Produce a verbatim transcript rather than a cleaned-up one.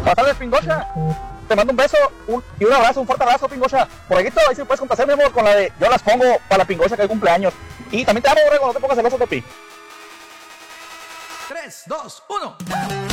Pasale, Pingocha. Te mando un beso un, y un abrazo, un fuerte abrazo, Pingocha. Por ahí, ahí si puedes complacer, mi amor, con la de Yo las pongo para la Pingocha que hay cumpleaños. Y también te amo, Borrego, no te pongas celoso, Topi. tres, dos, uno.